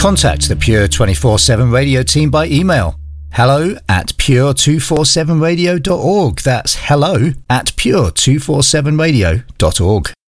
Contact the Pure 24/7 Radio team by email hello@pure247radio.org. That's hello@pure247radio.org.